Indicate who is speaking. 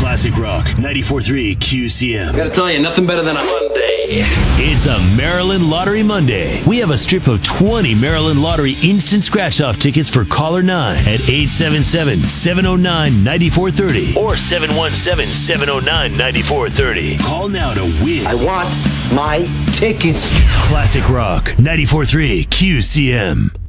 Speaker 1: Classic Rock 94.3 QCM.
Speaker 2: Gotta tell you, nothing better than a Monday.
Speaker 1: It's a Maryland Lottery Monday. We have a strip of 20 Maryland Lottery instant scratch-off tickets for caller 9 at 877-709-9430 or 717-709-9430. Call now to win.
Speaker 3: I want my tickets.
Speaker 1: Classic Rock 94.3 QCM.